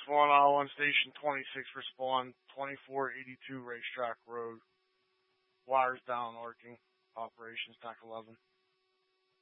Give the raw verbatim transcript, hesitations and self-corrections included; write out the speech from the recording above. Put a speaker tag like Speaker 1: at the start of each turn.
Speaker 1: one, I one, Station twenty-six, respond, twenty-four eighty-two Racetrack Road. Wires down, working. Operations, T A C eleven.